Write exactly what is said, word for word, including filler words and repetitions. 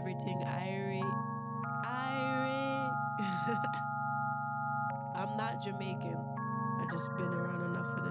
everything irie. Irie. I'm not Jamaican. I just been around enough of them.